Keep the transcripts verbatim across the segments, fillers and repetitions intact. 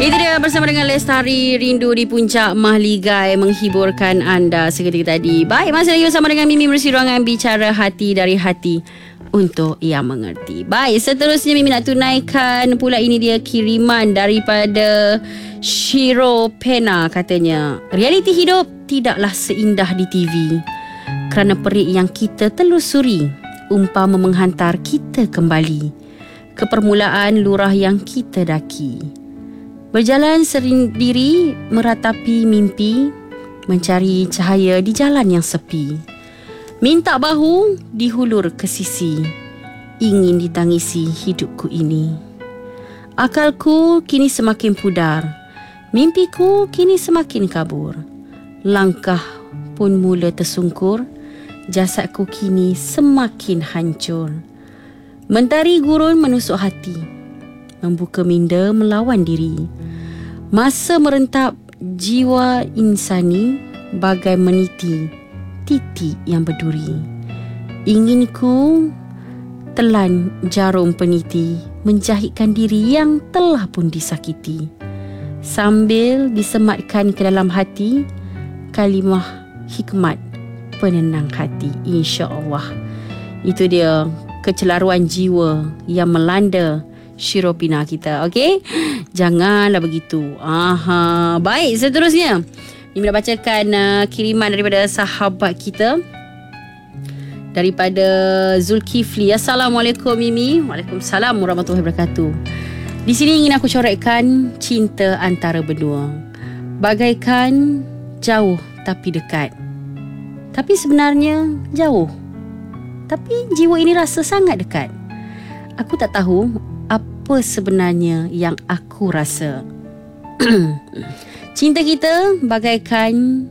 Itu dia bersama dengan Lestari, Rindu di Puncak Mahligai, menghiburkan anda seketika tadi. Baik, masih lagi bersama dengan Mimi Bersih Ruangan, bicara hati dari hati untuk yang mengerti. Baik, seterusnya Mimi nak tunaikan pula, ini dia kiriman daripada Shiro Pena. Katanya, realiti hidup tidaklah seindah di T V, kerana perik yang kita telusuri umpama menghantar kita kembali ke permulaan lurah yang kita daki. Berjalan sendiri meratapi mimpi, mencari cahaya di jalan yang sepi. Minta bahu dihulur ke sisi, ingin ditangisi hidupku ini. Akalku kini semakin pudar, mimpiku kini semakin kabur. Langkah pun mula tersungkur, jasadku kini semakin hancur. Mentari gurun menusuk hati, membuka minda melawan diri. Masa merentap jiwa insani bagai meniti titik yang berduri. Inginku telan jarum peniti, menjahitkan diri yang telah pun disakiti. Sambil disematkan ke dalam hati kalimah hikmat penenang hati. InsyaAllah. Itu dia kecelaruan jiwa yang melanda Shiro Pena kita. Okey, janganlah begitu. Aha. Baik, seterusnya Mimi nak bacakan uh, kiriman daripada sahabat kita, daripada Zulkifli. Assalamualaikum Mimi. Waalaikumsalam warahmatullahi wabarakatuh. Di sini ingin aku coretkan cinta antara berdua, bagaikan jauh tapi dekat, tapi sebenarnya jauh, tapi jiwa ini rasa sangat dekat. Aku tak tahu apa sebenarnya yang aku rasa. Cinta kita bagaikan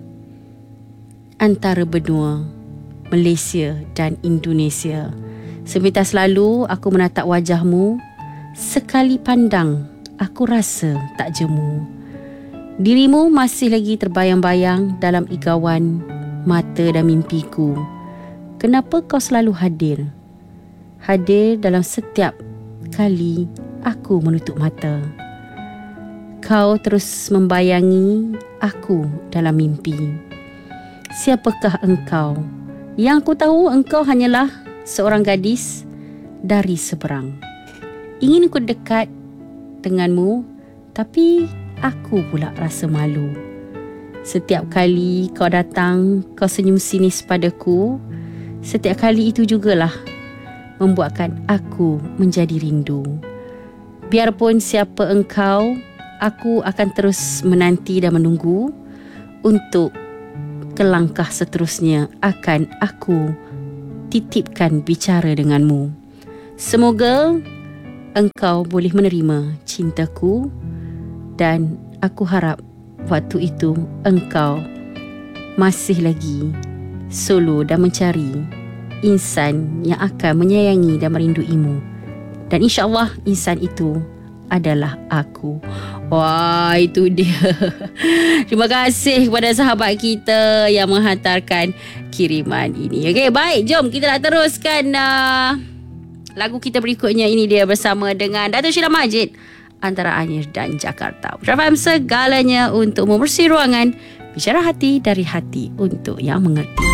antara benua Malaysia dan Indonesia. Sepintas lalu aku menatap wajahmu, sekali pandang aku rasa tak jemu. Dirimu masih lagi terbayang-bayang dalam igawan mata dan mimpiku. Kenapa kau selalu hadir? Hadir dalam setiap kali aku menutup mata. Kau terus membayangi aku dalam mimpi. Siapakah engkau? Yang ku tahu engkau hanyalah seorang gadis dari seberang. Ingin ku dekat denganmu, tapi aku pula rasa malu. Setiap kali kau datang, kau senyum sinis padaku. Setiap kali itu jugalah membuatkan aku menjadi rindu. Biarpun siapa engkau, aku akan terus menanti dan menunggu untuk ke langkah seterusnya akan aku titipkan bicara denganmu. Semoga engkau boleh menerima cintaku, dan aku harap waktu itu engkau masih lagi solo dan mencari insan yang akan menyayangi dan merinduimu. Dan insyaAllah insan itu adalah aku. Wah, itu dia. Terima kasih kepada sahabat kita yang menghantarkan kiriman ini. Okey, baik, jom kita nak teruskan uh, lagu kita berikutnya. Ini dia bersama dengan Dato' Sheila Majid, Antara Anyer dan Jakarta. Bersama segalanya untuk membersih ruangan, bicara hati dari hati untuk yang mengerti.